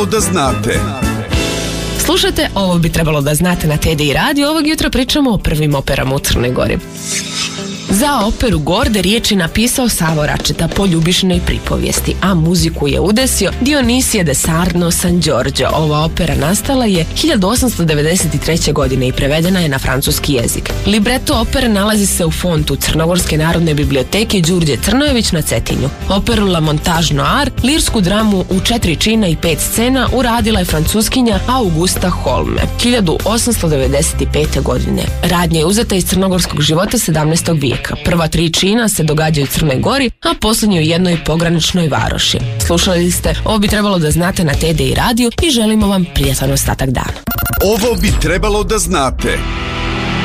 da znate. Slušajte, ovo bi trebalo da znate na TDI radio. Ovog jutra pričamo o prvim operama u Crnoj Gori. Za operu Gorde riječ je napisao Savo Račeta po Ljubišinoj pripovijesti, a muziku je udesio Dionisije de Sarno San Giorgio. Ova opera nastala je 1893. godine i prevedena je na francuski jezik. Libreto opere nalazi se u fontu Crnogorske narodne biblioteke Đurđe Crnojević na Cetinju. Operu La Montage Noir, lirsku dramu u 4 čina i 5 scena, uradila je francuskinja Augusta Holme 1895. godine. Radnja je uzeta iz crnogorskog života 17. vijeka. Prva 3 čina se događaju u Crnoj Gori, a posljednji u jednoj pograničnoj varoši. Slušali ste Ovo bi trebalo da znate na TDI radiju i želimo vam prijatan ostatak dana. Ovo bi trebalo da znate.